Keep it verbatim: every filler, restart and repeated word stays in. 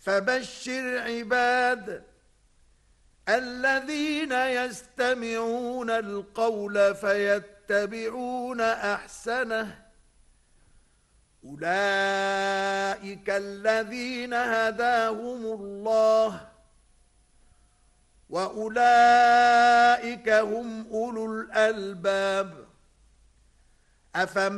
فبشر عباد الذين يستمعون القول فيتبعون أحسنه أولئك الذين هداهم الله وأولئك هم أولو الألباب. أفمن